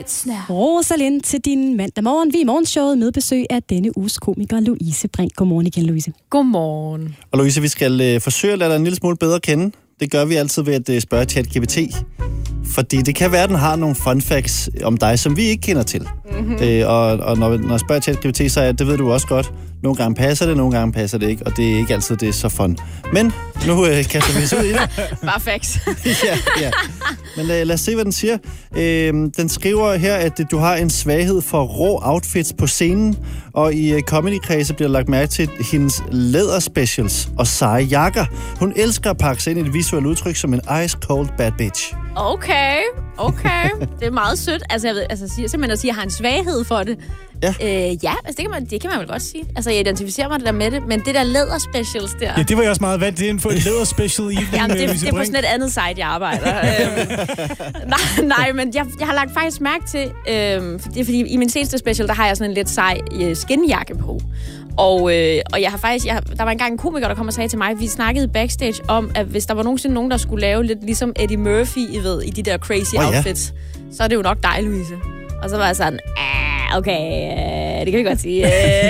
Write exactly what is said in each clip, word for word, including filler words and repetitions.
Rosalind til din mandag morgen. Vi er i morgenshowet med besøg af denne uges komiker Louise Brink. Godmorgen igen, Louise. Godmorgen. Og Louise, vi skal øh, forsøge at lade dig en lille smule bedre kende. Det gør vi altid ved at øh, spørge ChatGPT. Fordi det kan være, at den har nogle fun facts om dig, som vi ikke kender til. Mm-hmm. Øh, og og når, når jeg spørger ChatGPT, så er det ved du også godt. Nogle gange passer det, nogle gange passer det ikke. Og det er ikke altid, det er så fun. Men nu øh, kaster vi os ud i det. Bare facts. ja, ja. Men øh, lad os se, hvad den siger. Øh, den skriver her, at du har en svaghed for rå outfits på scenen. Og i øh, comedy-kredse bliver der lagt mærke til hendes læderspecials og seje jakker. Hun elsker at pakke sig ind i et visuelt udtryk som en ice cold bad bitch. Okay, okay. Det er meget sødt. Altså, jeg ved, altså siger, simpelthen at sige, at jeg har en svaghed for det. Ja, øh, ja altså, det, kan man, det kan man vel godt sige. Altså, jeg identificerer mig det der med det, men det der læderspecials der... Ja, det var jeg også meget vant til inden for en læderspecial evening. Jamen, det, det er på sådan et andet site, jeg arbejder. øhm, nej, nej, men jeg, jeg har lagt faktisk mærke til... Øhm, det er fordi, i min seneste special, der har jeg sådan en lidt sej øh, skinjakke på. Og, øh, og jeg har faktisk, jeg, der var engang en komiker, der kom og sagde til mig, vi snakkede backstage om, at hvis der var nogensinde nogen, der skulle lave lidt ligesom Eddie Murphy, I ved, i de der crazy oh, outfits, ja. Så er det jo nok dig, Louise. Og så var jeg sådan, ah, okay, øh, det kan vi godt sige.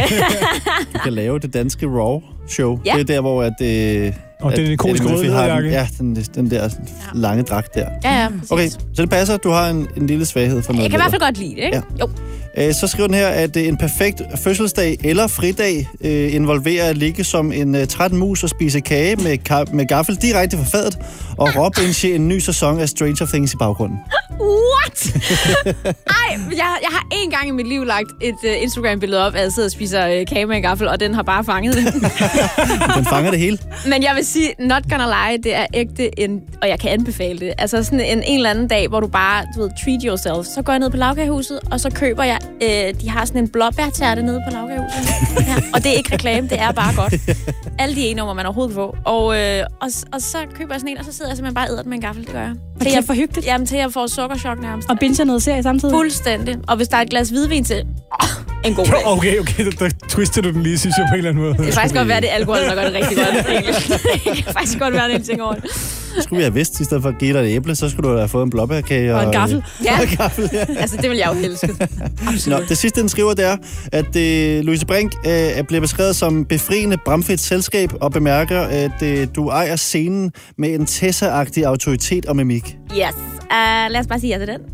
Du kan lave det danske Raw-show. Ja. Det er der, hvor at det... Og det er den ikoniske røde læderjakke. Ja, den, den der lange dragt der. Ja, ja, præcis. Okay, så det passer, du har en, en lille svaghed for noget. Jeg kan i hvert fald godt lide det, ikke? Ja. Jo. Så skriver den her, at en perfekt fødselsdag eller fridag øh, involverer at ligge som en uh, træt mus og spise kage med, ka- med gaffel direkte fra fadet og råbinche en ny sæson af Stranger Things i baggrunden. What? Ej, jeg, jeg har en gang i mit liv lagt et uh, Instagram-billede op, at jeg sidder og spiser uh, kage med en gaffel, og den har bare fanget det. Den fanger det hele. Men jeg vil sige, not gonna lie, det er ægte en, og jeg kan anbefale det. Altså sådan en, en eller anden dag, hvor du bare, du ved, treat yourself. Så går jeg ned på Lavkagehuset, og så køber jeg, øh, de har sådan en blåbærtærte nede på Lavkagehuset. Ja, og det er ikke reklame, det er bare godt. Alle de e-nummer, man overhovedet kan få. Og, øh, og, og så køber jeg sådan en, og så sidder jeg simpelthen bare og æder den med en gaffel, det gør jeg. Og det er for hyggeligt. Jamen, til jeg får sukkerchok nærmest. Og binger noget serie samtidig. Fuldstændig. Og hvis der er et glas hvidvin til, åh, en god dag. Okay, okay, der, der twister du den lige, synes jeg, på en eller anden måde. Det kan faktisk godt være, det er alkohol, der gør det rigtig godt. Det kan faktisk godt være, det er en ting over det. Så skulle vi have vidst, i stedet for at give dig et æble, så skulle du have fået en blåbærkage. Og en gaffel. Ja, og en gaffel, ja. Altså det vil jeg jo elske. Nå, det sidste, den skriver, det er, at uh, Louise Brink uh, bliver beskrevet som befriende bramfedt selskab og bemærker, at uh, du ejer scenen med en Tessa-agtig autoritet og mimik. Yes. Uh, lad os bare sige ja til den.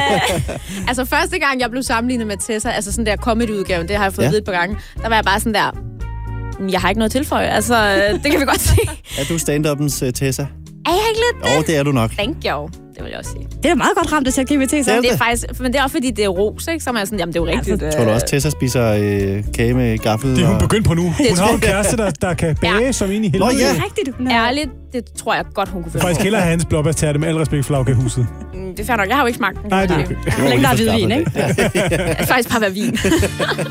Uh, altså første gang, jeg blev sammenlignet med Tessa, altså sådan der comedy-udgaven, det har jeg fået ja. Vidt på gange, der var jeg bare sådan der, jeg har ikke noget tilføje, altså det kan vi godt sige. Er du stand-uppens uh, Tessa? Er jeg ikke lidt det? Jo, det er du nok. Thank you. Det vil jeg også sige. Det er meget godt ramt af ChatGPT, så. Det er, det er faktisk, men det er også fordi, det er ros, ikke? Så er sådan, jamen det er jo rigtigt. Jeg tror du også, Tessa spiser øh, kage med gaffel? Det er hun og... begyndt på nu. Hun har en kæreste, der, der kan bage ja. Som ind i helvede. Nå ja. Det er rigtigt. Hun er... Ærligt, det tror jeg godt, hun kunne finde. Faktisk hellere have hans blåbærtærte med al respekt for Lavkagehuset. Mm, det er fair nok. Jeg har jo ikke smagt den. Nej, det er okay. Længere hvidvin, ikke? Faktisk bare være vin.